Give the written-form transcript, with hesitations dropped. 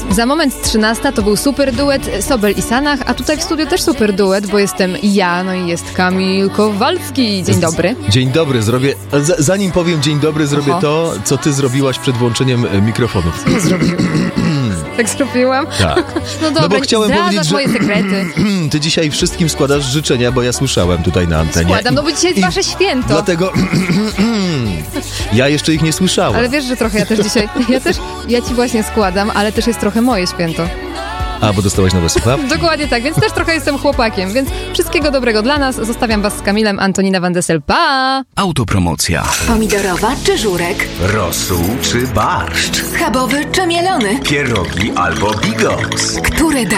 Za moment 13 to był super duet Sobel i Sanach, a tutaj w studiu też super duet, bo jestem ja, no i jest Kamil Kowalski. Dzień dobry. Dzień dobry, zanim powiem dzień dobry, zrobię to, co ty zrobiłaś przed włączeniem mikrofonu. Co ja zrobiłam? Tak zrobiłam? Tak. No dobra, no bo chciałem powiedzieć, że twoje sekrety. ty dzisiaj wszystkim składdasz życzenia, bo ja słyszałem tutaj na antenie. Składam, no bo dzisiaj jest wasze święto. Dlatego ja jeszcze ich nie słyszałem. Ale wiesz, że trochę ja też dzisiaj, ja ci właśnie składam, ale też jest trochę moje święto. A, bo dostałaś nowe słuchawki? Dokładnie tak, więc też trochę jestem chłopakiem, więc wszystkiego dobrego dla nas. Zostawiam was z Kamilem, Antonina Van Dessel. Pa! Autopromocja. Pomidorowa czy żurek? Rosół czy barszcz? Schabowy czy mielony? Pierogi albo bigos? Który da